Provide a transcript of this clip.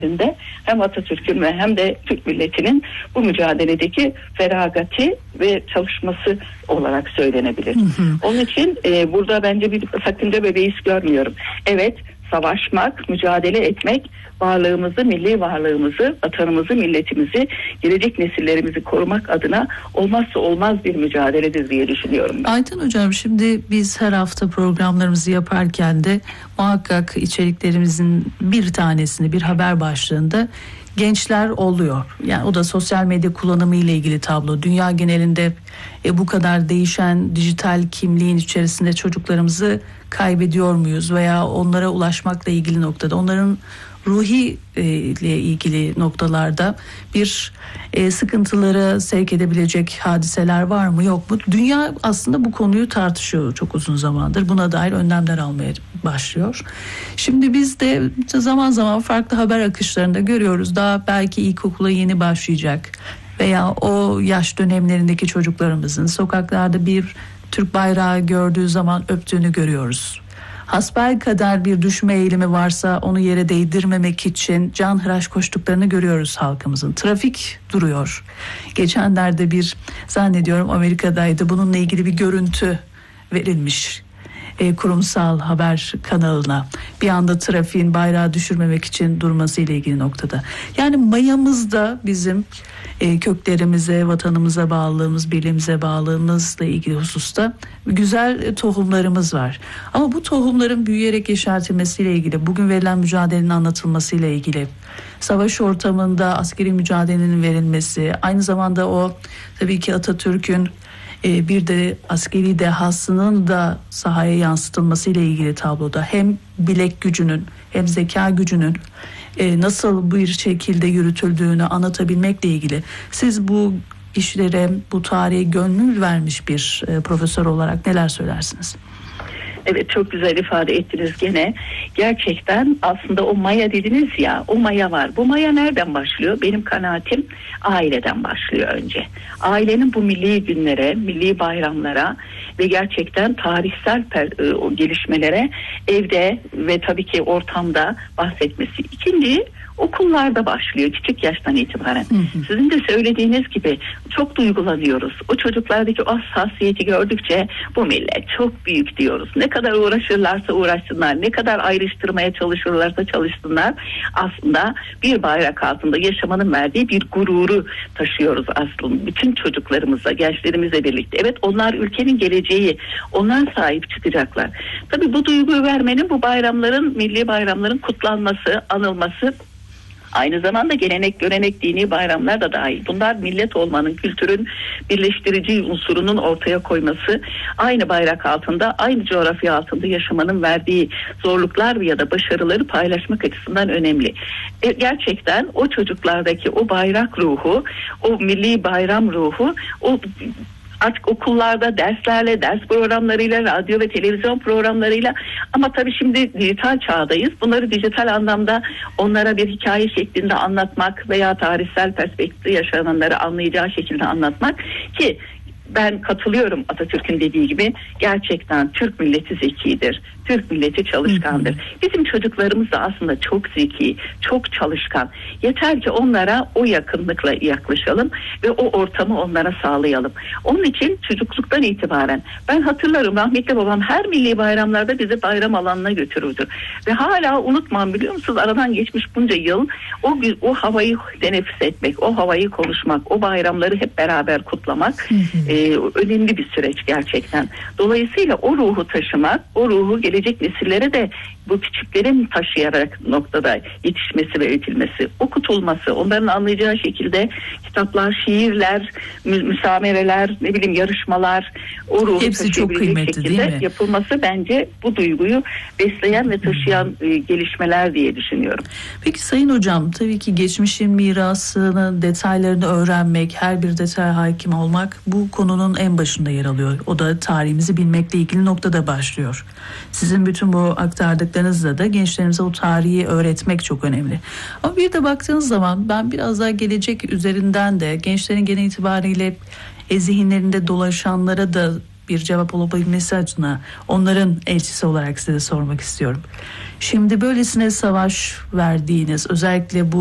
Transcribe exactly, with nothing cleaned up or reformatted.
hem Atatürk'ün ve hem de Türk milletinin bu mücadeledeki feragati ve çalışması olarak söylenebilir. Hı hı. Onun için e, burada bence bir sakınca ve beis görmüyorum. Evet, savaşmak, mücadele etmek, varlığımızı, milli varlığımızı, vatanımızı, milletimizi, gelecek nesillerimizi korumak adına olmazsa olmaz bir mücadeledir diye düşünüyorum ben. Ayten Hocam, şimdi biz her hafta programlarımızı yaparken de muhakkak içeriklerimizin bir tanesini, bir haber başlığında gençler oluyor. Yani o da sosyal medya kullanımı ile ilgili tablo. Dünya genelinde e, bu kadar değişen dijital kimliğin içerisinde çocuklarımızı kaybediyor muyuz veya onlara ulaşmakla ilgili noktada, onların ruhi e, ile ilgili noktalarda bir e, sıkıntılara sevk edebilecek hadiseler var mı yok mu? Dünya aslında bu konuyu tartışıyor çok uzun zamandır. Buna dair önlemler almaya başlıyor. Şimdi biz de zaman zaman farklı haber akışlarında görüyoruz. Daha belki ilkokula yeni başlayacak veya o yaş dönemlerindeki çocuklarımızın sokaklarda bir Türk bayrağı gördüğü zaman öptüğünü görüyoruz. Hasbelkader bir düşme eğilimi varsa onu yere değdirmemek için canhıraş koştuklarını görüyoruz halkımızın. Trafik duruyor. Geçenlerde bir, zannediyorum Amerika'daydı, bununla ilgili bir görüntü verilmiş e, kurumsal haber kanalına. Bir anda trafiğin bayrağı düşürmemek için durması ile ilgili noktada. Yani mayamızda bizim e, köklerimize, vatanımıza bağlılığımız, birliğimize bağlılığımızla ilgili hususta güzel e, tohumlarımız var. Ama bu tohumların büyüyerek yeşertilmesiyle ilgili, bugün verilen mücadelenin anlatılmasıyla ilgili, savaş ortamında askeri mücadelenin verilmesi, aynı zamanda o tabii ki Atatürk'ün e, bir de askeri dehasının da sahaya yansıtılmasıyla ilgili tabloda hem bilek gücünün hem zeka gücünün e, nasıl bir şekilde yürütüldüğünü anlatabilmekle ilgili, siz bu işlere, bu tarihe gönül vermiş bir e, profesör olarak neler söylersiniz? Evet, çok güzel ifade ettiniz gene. Gerçekten aslında o maya dediniz ya, o maya var. Bu maya nereden başlıyor? Benim kanaatim aileden başlıyor önce. Ailenin bu milli günlere, milli bayramlara ve gerçekten tarihsel per, o gelişmelere evde ve tabii ki ortamda bahsetmesi. İkinci, okullarda başlıyor küçük yaştan itibaren. Hı hı. Sizin de söylediğiniz gibi çok duygulanıyoruz. O çocuklardaki o hassasiyeti gördükçe bu millet çok büyük diyoruz. Ne kadar uğraşırlarsa uğraşsınlar, ne kadar ayrıştırmaya çalışırlarsa çalışsınlar, aslında bir bayrak altında yaşamanın verdiği bir gururu taşıyoruz aslında. Bütün çocuklarımızla, gençlerimizle birlikte. Evet, onlar ülkenin geleceği, onlar sahip çıkacaklar. Tabii bu duyguyu vermenin, bu bayramların, milli bayramların kutlanması, anılması, aynı zamanda gelenek, görenek, dini bayramlar da dahil. Bunlar millet olmanın, kültürün birleştirici unsurunun ortaya koyması, aynı bayrak altında, aynı coğrafya altında yaşamanın verdiği zorluklar ya da başarıları paylaşmak açısından önemli. E, gerçekten o çocuklardaki o bayrak ruhu, o milli bayram ruhu, o artık okullarda derslerle, ders programlarıyla, radyo ve televizyon programlarıyla, ama tabii şimdi dijital çağdayız. Bunları dijital anlamda onlara bir hikaye şeklinde anlatmak veya tarihsel perspektifte yaşananları anlayacağı şekilde anlatmak, ki ben katılıyorum Atatürk'ün dediği gibi, gerçekten Türk milleti zekidir. Türk milleti çalışkandır. Bizim çocuklarımız da aslında çok zeki, çok çalışkan. Yeter ki onlara o yakınlıkla yaklaşalım ve o ortamı onlara sağlayalım. Onun için çocukluktan itibaren, ben hatırlarım, rahmetli babam her milli bayramlarda bizi bayram alanına götürürdü. Ve hala unutmam, biliyor musunuz, aradan geçmiş bunca yıl o, o havayı teneffüs etmek, o havayı konuşmak, o bayramları hep beraber kutlamak e, önemli bir süreç gerçekten. Dolayısıyla o ruhu taşımak, o ruhu gelecek nesillere de bu küçüklerin taşıyarak noktada yetişmesi ve öğütülmesi, okutulması, onların anlayacağı şekilde kitaplar, şiirler, mü- müsamereler, ne bileyim yarışmalar, o ruhu hepsi çok kıymetli, şekilde yapılması bence bu duyguyu besleyen ve taşıyan e, gelişmeler diye düşünüyorum. Peki Sayın Hocam, tabii ki geçmişin mirasını, detaylarını öğrenmek, her bir detaya hakim olmak bu konunun en başında yer alıyor. O da tarihimizi bilmekle ilgili noktada başlıyor. Sizin bütün bu aktardıklarınızla da gençlerimize o tarihi öğretmek çok önemli. Ama bir de baktığınız zaman ben biraz daha gelecek üzerinden de gençlerin genel itibariyle e, zihinlerinde dolaşanlara da bir cevap olabilmesi adına onların elçisi olarak size sormak istiyorum. Şimdi böylesine savaş verdiğiniz, özellikle bu